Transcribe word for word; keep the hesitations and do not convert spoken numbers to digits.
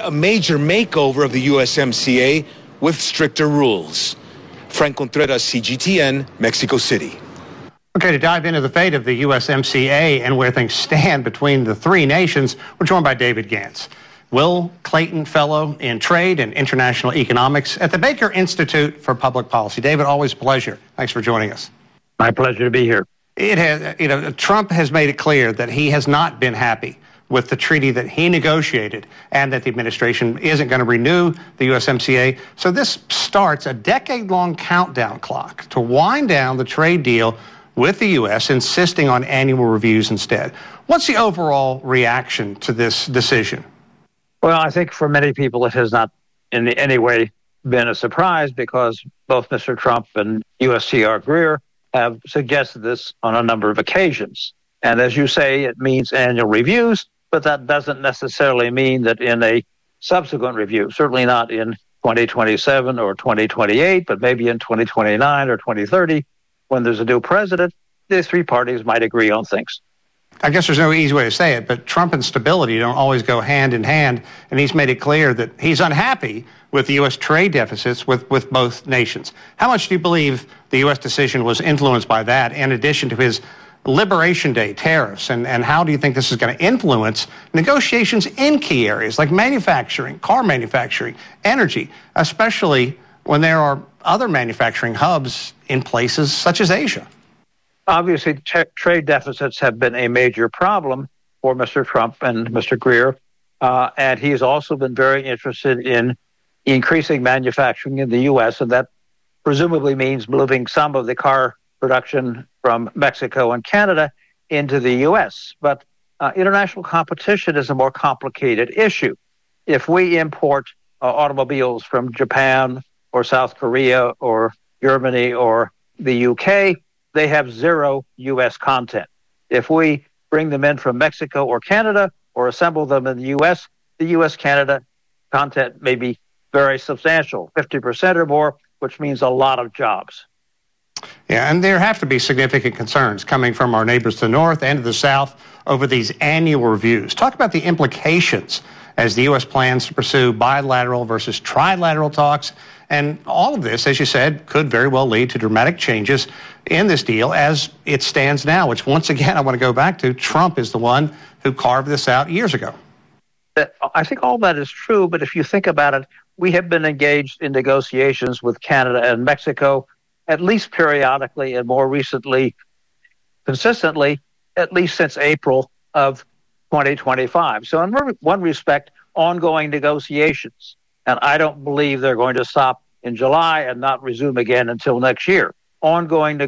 a major makeover of the U S M C A with stricter rules. Frank Contreras, C G T N, Mexico City. Okay, to dive into the fate of the U S M C A and where things stand between the three nations, we're joined by David Gantz, Will Clayton Fellow in Trade and International Economics at the Baker Institute for Public Policy. David, always a pleasure. Thanks for joining us. My pleasure to be here. It has, you know, Trump has made it clear that he has not been happy with the treaty that he negotiated and that the administration isn't going to renew the U S M C A. So this starts a decade-long countdown clock to wind down the trade deal with the U S, insisting on annual reviews instead. What's the overall reaction to this decision? Well, I think for many people it has not in any way been a surprise because both Mister Trump and U S T R Greer have suggested this on a number of occasions. And as you say, it means annual reviews, but that doesn't necessarily mean that in a subsequent review, certainly not in twenty twenty-seven or twenty twenty-eight, but maybe in twenty twenty-nine or twenty thirty, when there's a new president, the three parties might agree on things. I guess there's no easy way to say it, but Trump and stability don't always go hand in hand, and he's made it clear that he's unhappy with the U S trade deficits with, with both nations. How much do you believe the U S decision was influenced by that, in addition to his Liberation Day tariffs, and, and how do you think this is going to influence negotiations in key areas like manufacturing, car manufacturing, energy, especially when there are other manufacturing hubs in places such as Asia? Obviously, t- trade deficits have been a major problem for Mister Trump and Mister Greer, uh, and he's also been very interested in increasing manufacturing in the U S, and that presumably means moving some of the car production from Mexico and Canada into the U S. But uh, international competition is a more complicated issue. If we import uh, automobiles from Japan or South Korea or Germany or the U K, they have zero U S content. If we bring them in from Mexico or Canada or assemble them in the U S, the U S-Canada content may be very substantial, fifty percent or more, which means a lot of jobs. Yeah, and there have to be significant concerns coming from our neighbors to the north and to the south over these annual reviews. Talk about the implications as the U S plans to pursue bilateral versus trilateral talks. And all of this, as you said, could very well lead to dramatic changes in this deal as it stands now, which once again, I want to go back to, Trump is the one who carved this out years ago. I think all that is true, but if you think about it, we have been engaged in negotiations with Canada and Mexico, at least periodically and more recently, consistently, at least since April of twenty twenty-five. So in one respect, ongoing negotiations. And I don't believe they're going to stop in July and not resume again until next year. Ongoing negotiations.